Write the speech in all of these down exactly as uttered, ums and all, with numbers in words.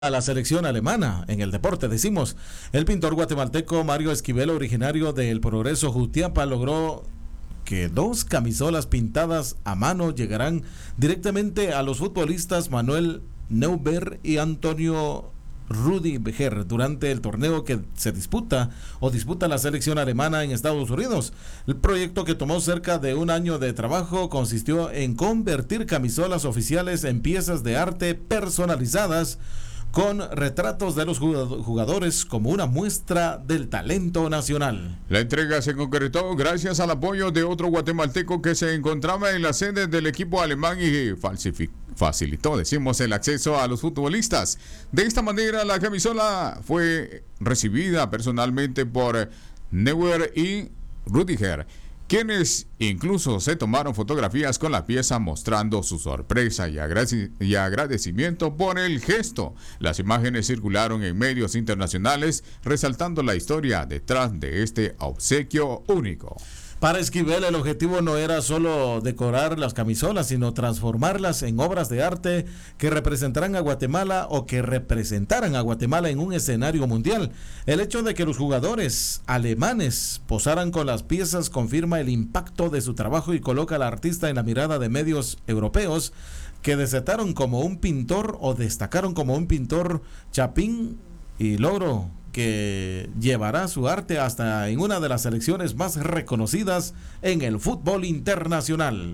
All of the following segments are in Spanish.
a la selección alemana en el deporte. Decimos, el pintor guatemalteco Mario Esquivel, originario de El Progreso, Jutiapa, logró que dos camisolas pintadas a mano llegarán directamente a los futbolistas Manuel Neuber y Antonio Rudiger durante el torneo que se disputa o disputa la selección alemana en Estados Unidos. El proyecto, que tomó cerca de un año de trabajo, consistió en convertir camisolas oficiales en piezas de arte personalizadas con retratos de los jugadores como una muestra del talento nacional. La entrega se concretó gracias al apoyo de otro guatemalteco que se encontraba en la sede del equipo alemán y falsificó facilitó, decimos, el acceso a los futbolistas. De esta manera, la camisola fue recibida personalmente por Neuer y Rudiger, quienes incluso se tomaron fotografías con la pieza mostrando su sorpresa y, agrade- y agradecimiento por el gesto. Las imágenes circularon en medios internacionales, resaltando la historia detrás de este obsequio único. Para Esquivel, el objetivo no era solo decorar las camisolas, sino transformarlas en obras de arte que representaran a Guatemala o que representaran a Guatemala en un escenario mundial. El hecho de que los jugadores alemanes posaran con las piezas confirma el impacto de su trabajo y coloca al artista en la mirada de medios europeos, que desataron como un pintor o destacaron como un pintor chapín y logro que llevará su arte hasta en una de las selecciones más reconocidas en el fútbol internacional.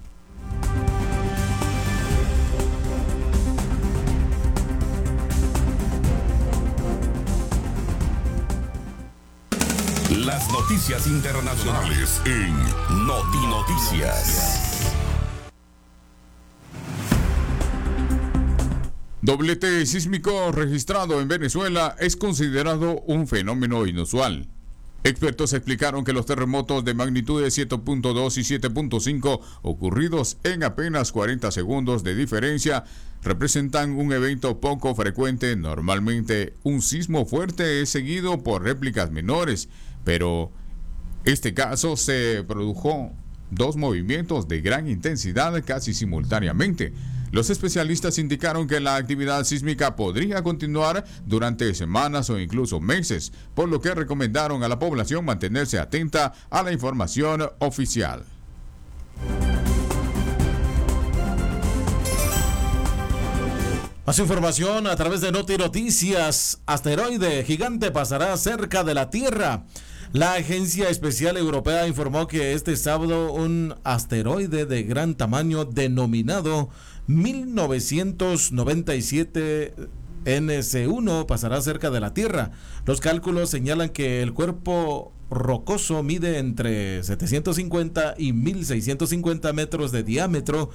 Las noticias internacionales en Noti Noticias. Doblete sísmico registrado en Venezuela es considerado un fenómeno inusual. Expertos explicaron que los terremotos de magnitudes siete punto dos y siete punto cinco ocurridos en apenas cuarenta segundos de diferencia representan un evento poco frecuente. Normalmente un sismo fuerte es seguido por réplicas menores, pero este caso se produjo dos movimientos de gran intensidad casi simultáneamente. Los especialistas indicaron que la actividad sísmica podría continuar durante semanas o incluso meses, por lo que recomendaron a la población mantenerse atenta a la información oficial. Más información a través de Noti Noticias. Asteroide gigante pasará cerca de la Tierra. La Agencia Espacial Europea informó que este sábado un asteroide de gran tamaño denominado mil novecientos noventa y siete N C uno pasará cerca de la Tierra. Los cálculos señalan que el cuerpo rocoso mide entre setecientos cincuenta y mil seiscientos cincuenta metros de diámetro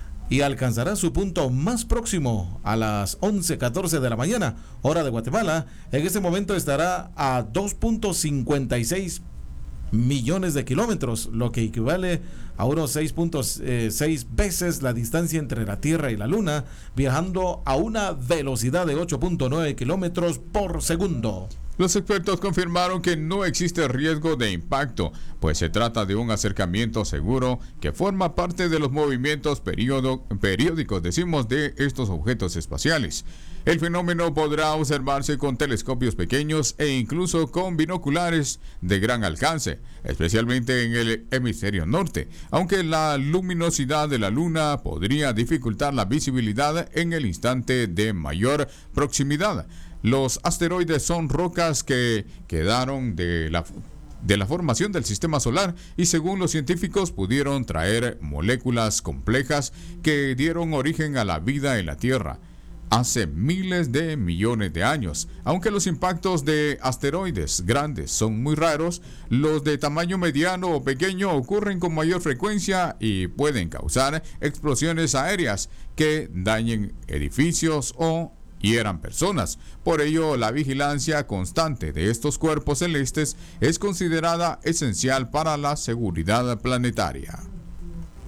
y alcanzará su punto más próximo a las once catorce de la mañana, hora de Guatemala. En ese momento estará a dos punto cincuenta y seis millones de kilómetros, lo que equivale a unos seis punto seis veces la distancia entre la Tierra y la Luna, viajando a una velocidad de ocho punto nueve kilómetros por segundo. Los expertos confirmaron que no existe riesgo de impacto, pues se trata de un acercamiento seguro que forma parte de los movimientos periodo, periódicos, decimos, de estos objetos espaciales. El fenómeno podrá observarse con telescopios pequeños e incluso con binoculares de gran alcance, especialmente en el hemisferio norte, aunque la luminosidad de la Luna podría dificultar la visibilidad en el instante de mayor proximidad. Los asteroides son rocas que quedaron de la, de la formación del sistema solar y, según los científicos, pudieron traer moléculas complejas que dieron origen a la vida en la Tierra hace miles de millones de años. Aunque los impactos de asteroides grandes son muy raros, los de tamaño mediano o pequeño ocurren con mayor frecuencia y pueden causar explosiones aéreas que dañen edificios o hieran personas. Por ello, la vigilancia constante de estos cuerpos celestes es considerada esencial para la seguridad planetaria.